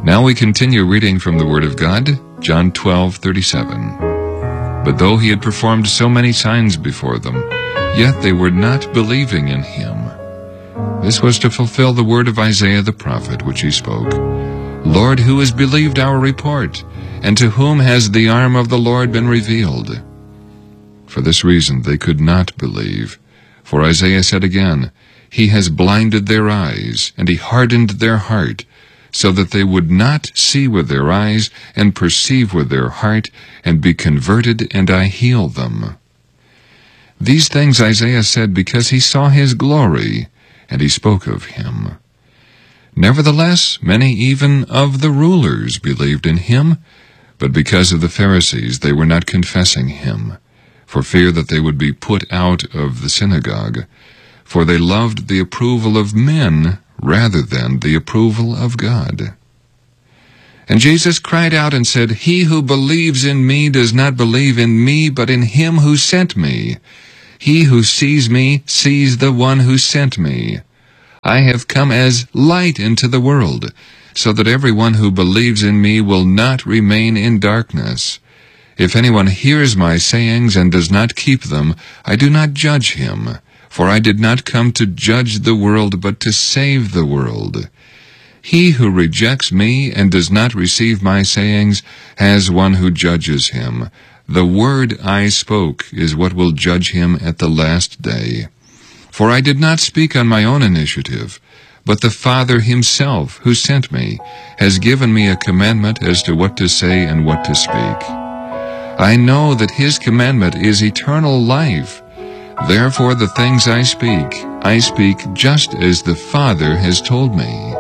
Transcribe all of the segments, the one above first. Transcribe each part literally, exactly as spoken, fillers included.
Now we continue reading from the Word of God, John twelve thirty-seven. But though he had performed so many signs before them, yet they were not believing in him. This was to fulfill the word of Isaiah the prophet, which he spoke. Lord, who has believed our report? And to whom has the arm of the Lord been revealed? For this reason they could not believe. For Isaiah said again, He has blinded their eyes, and he hardened their heart, so that they would not see with their eyes, and perceive with their heart, and be converted, and I heal them. These things Isaiah said because he saw his glory, and he spoke of him. Nevertheless, many even of the rulers believed in him, but because of the Pharisees they were not confessing him, for fear that they would be put out of the synagogue. For they loved the approval of men rather than the approval of God. And Jesus cried out and said, He who believes in me does not believe in me, but in him who sent me. He who sees me sees the one who sent me. I have come as light into the world, so that everyone who believes in me will not remain in darkness. If anyone hears my sayings and does not keep them, I do not judge him, for I did not come to judge the world, but to save the world. He who rejects me and does not receive my sayings has one who judges him. The word I spoke is what will judge him at the last day. For I did not speak on my own initiative, but the Father himself, who sent me, has given me a commandment as to what to say and what to speak. I know that his commandment is eternal life. Therefore the things I speak, I speak just as the Father has told me.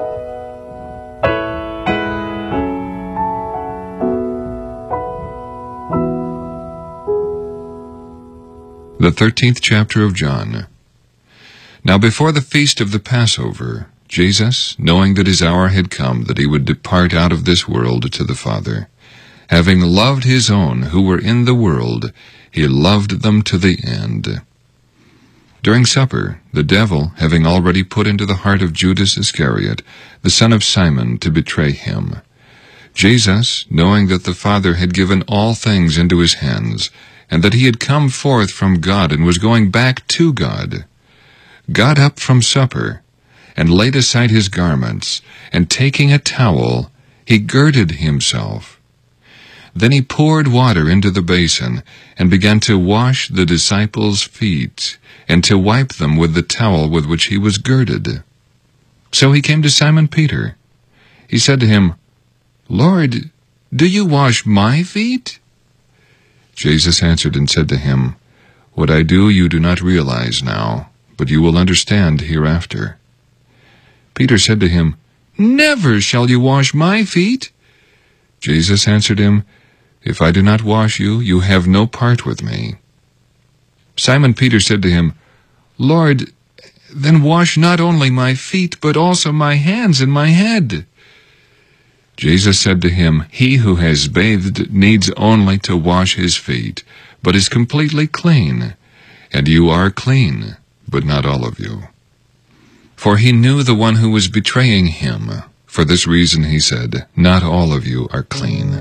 The thirteenth chapter of John. Now before the feast of the Passover, Jesus, knowing that his hour had come, that he would depart out of this world to the Father, having loved his own who were in the world, he loved them to the end. During supper, the devil, having already put into the heart of Judas Iscariot, the son of Simon, to betray him, Jesus, knowing that the Father had given all things into his hands, and that he had come forth from God and was going back to God, got up from supper, and laid aside his garments, and taking a towel, he girded himself. Then he poured water into the basin, and began to wash the disciples' feet, and to wipe them with the towel with which he was girded. So he came to Simon Peter. He said to him, Lord, do you wash my feet? Jesus answered and said to him, What I do you do not realize now, but you will understand hereafter. Peter said to him, Never shall you wash my feet. Jesus answered him, If I do not wash you, you have no part with me. Simon Peter said to him, Lord, then wash not only my feet, but also my hands and my head. Jesus said to him, He who has bathed needs only to wash his feet, but is completely clean. And you are clean, but not all of you. For he knew the one who was betraying him. For this reason he said, Not all of you are clean.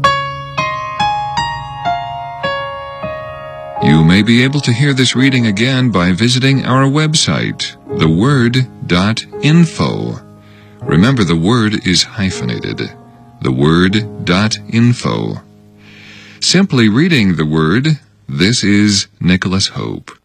You may be able to hear this reading again by visiting our website, the word dot info. Remember, the word is hyphenated, the word dot info. Simply reading the word, this is Nicholas Hope.